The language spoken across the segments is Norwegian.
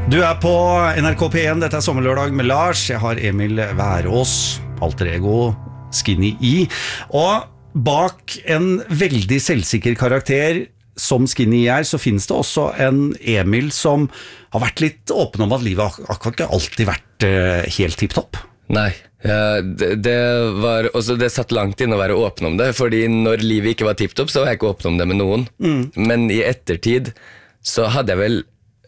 Du på NRK P1, dette sommerlørdag med Lars. Jeg har Emil Værås, alter ego, Skinny E. Og bak en veldig selvsikker karakter som Skinny E så finnes det også en Emil som har vært litt åpen om at livet akkurat ikke alltid vært helt tipptopp. Nei, det var også det satt langt inn å være åpen om det, fordi når livet ikke var tipptopp, så var jeg ikke åpen om det med noen. Men i ettertid så hadde jeg vel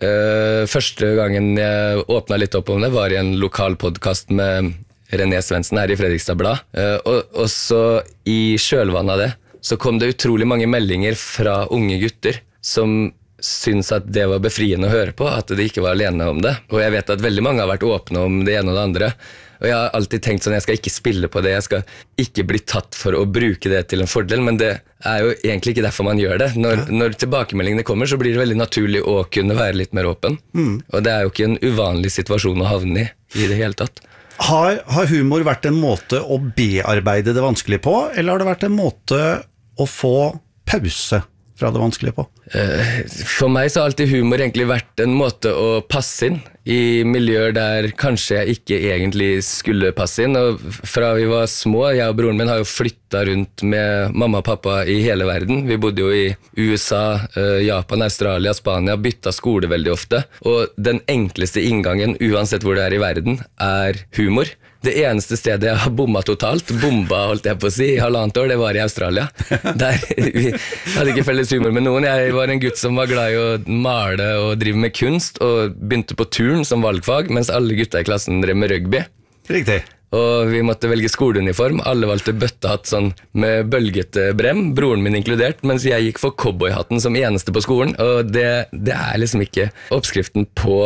første gangen jeg åpnet litt opp om det var i en lokal podcast med René Svendsen her i Fredrikstad Blad, og så i kjølvannet av det så kom det utrolig mange meldinger fra unge gutter som syntes at det var befriende å høre på, at de ikke var alene om det. Og jeg vet at veldig mange har vært åpne om det ene og det andre, og jeg har alltid tenkt sånn, jeg skal ikke spille på det, jeg skal ikke bli tatt for å bruke det til en fordel, men det jo egentlig ikke derfor man gjør det. Når tilbakemeldingene kommer, så blir det veldig naturlig å kunne være litt mer åpen. Og det jo ikke en uvanlig situasjon å havne i det hele tatt. Har humor vært en måte å bearbeide det vanskelige på, eller har det vært en måte å få pause fra det vanskelige på? For meg så har alltid humor egentlig vært en måte å passe inn i miljøer der kanskje jeg ikke egentlig skulle passe inn. Og fra vi var små, jeg og broren min har jo flyttet rundt med mamma og pappa i hele verden. Vi bodde jo i USA, Japan, Australia, Spania, byttet skole veldig ofte. Og den enkleste inngangen, uansett hvor det i verden, humor. Det eneste stedet jeg har bommet totalt, holdt jeg på å si, i 1,5 år, det var i Australia. Der vi hadde ikke felles humor med noen. Jeg var en gutt som var glad i å male og drive med kunst, og begynte på turn som valgfag, mens alle gutta i klassen drev med rugby. Riktig. Og vi måtte velge skoleuniform. Alle valgte bøttehatt sånn med bølgete brem, broren min inkludert, mens jeg gikk for cowboyhatten som eneste på skolen. Og det liksom ikke oppskriften på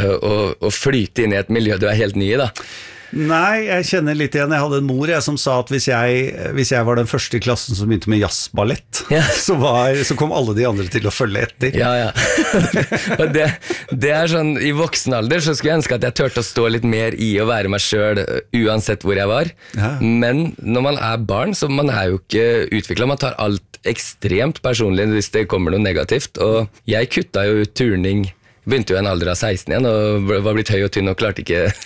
å flyte inn i et miljø du helt ny i da. Nei, jeg kjenner litt igjen. Jeg hadde en mor som sa at hvis jeg var den første i klassen som begynte med jazzballett, så kom alle de andre til å følge etter. Ja. Og det sånn, i voksen alder så skulle jeg ønske at jeg tørte å stå litt mer i å være meg selv uansett hvor jeg var. Ja. Men når man barn, så man jo ikke utviklet. Man tar alt ekstremt personlig hvis det kommer noe negativt. Og jeg kuttet jo ut turning. Begynte jo en alder av 16 igjen og var blitt høy og tynn og klarte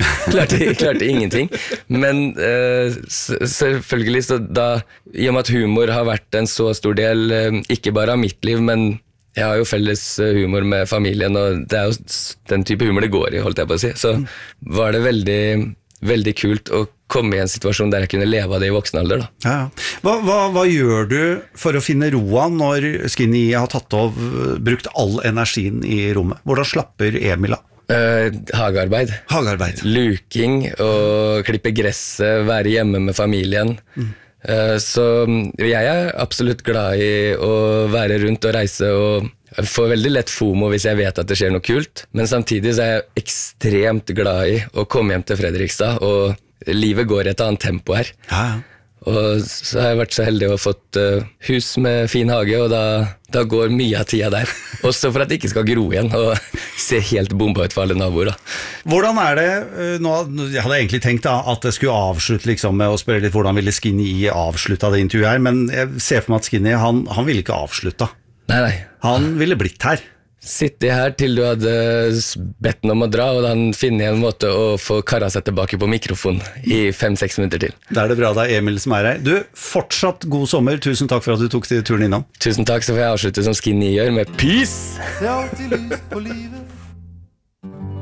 ingenting. Men selvfølgelig så da, i og med at humor har vært en så stor del, ikke bare av mitt liv, men jeg har jo felles humor med familien, og det jo den type humor det går i, holdt jeg på å si. Så var det veldig, veldig kult å komme i en situasjon der jeg kunne leve av det i voksen alder da. Ja. Hva gjør du for å finne roa når Skinny har brukt all energien i rommet? Hvordan slapper Emil av? Hagearbeid. Luking og klippe gresset, være hjemme med familien. Så jeg absolutt glad i å være rundt og reise, og jeg får veldig lett FOMO hvis jeg vet at det skjer noe kult, men samtidig så jeg ekstremt glad i å komme hjem til Fredrikstad, og livet går i et annet tempo her. Ja. Og så har jeg vært så heldig å ha fått hus med fin hage, og da går mye av tida der. Også for at det ikke skal gro igjen og se helt bomba ut for alle naboer da. Hvordan det nå? Jeg hadde egentlig tenkt at jeg skulle avslutte liksom, med å spørre litt hvordan ville Skinny avslutta det intervjuet her, men jeg ser for meg at Skinny, han ville ikke avslutta. Nei. Han ville blitt her. Sitte her til du hadde bedt den om å dra, og da han finner en måte å få karret seg tilbake på mikrofon i 5-6 minutter til. Da det bra, det Emil som her. Du, fortsatt god sommer. Tusen takk for at du tok turen innom. Tusen takk, så får jeg avslutte som Skinny gjør, med peace! Se alltid lyst på livet.